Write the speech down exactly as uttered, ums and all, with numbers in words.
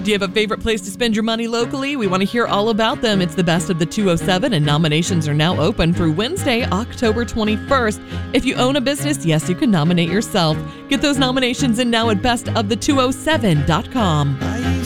Do you have a favorite place to spend your money locally? We want to hear all about them. It's the Best of the two oh seven, and nominations are now open through Wednesday, October twenty-first. If you own a business, yes, you can nominate yourself. Get those nominations in now at best of the two oh seven dot com.